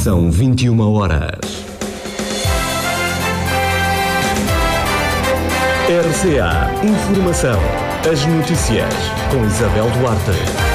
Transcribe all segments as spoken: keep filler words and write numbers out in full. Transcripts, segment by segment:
São vinte e uma horas. R C A Informação. As notícias com Isabel Duarte.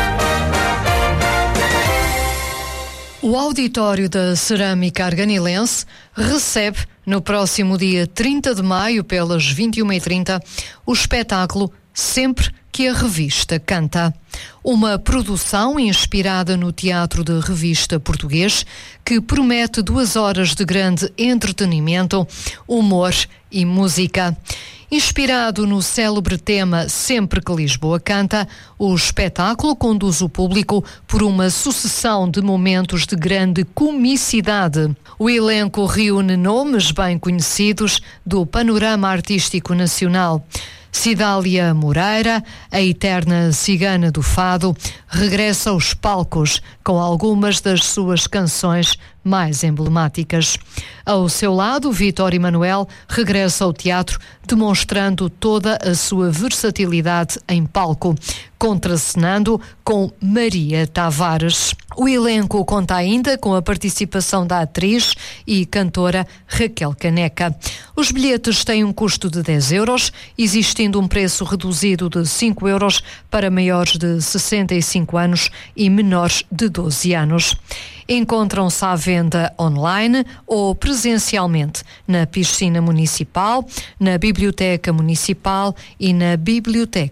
O auditório da Cerâmica Arganilense recebe, no próximo dia trinta de maio, pelas vinte e uma e trinta, o espetáculo Sempre que a Revista Canta. Uma produção inspirada no teatro de revista português que promete duas horas de grande entretenimento, humor e música. Inspirado no célebre tema Sempre que Lisboa Canta, o espetáculo conduz o público por uma sucessão de momentos de grande comicidade. O elenco reúne nomes bem conhecidos do panorama artístico nacional. Cidália Moreira, a eterna cigana do fado, regressa aos palcos com algumas das suas canções mais emblemáticas. Ao seu lado, Vítor Emanuel regressa ao teatro, demonstrando toda a sua versatilidade em palco, contracenando com Maria Tavares. O elenco conta ainda com a participação da atriz e cantora Raquel Caneca. Os bilhetes têm um custo de dez euros, existindo um preço reduzido de cinco euros para maiores de sessenta e cinco anos e menores de doze anos. Encontram-se à venda online ou presencialmente na piscina municipal, na biblioteca municipal e na biblioteca